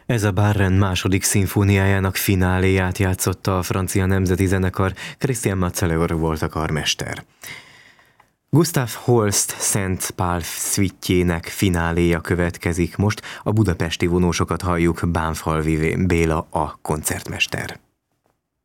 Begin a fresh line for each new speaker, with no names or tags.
Ez a Barren második szimfóniájának fináléját játszotta a francia nemzeti zenekar, Christian Matzeleur volt a karmester. Gustav Holst Szent Pál szvitjének fináléja következik most, a budapesti vonósokat halljuk, Bánfalvi Béla a koncertmester.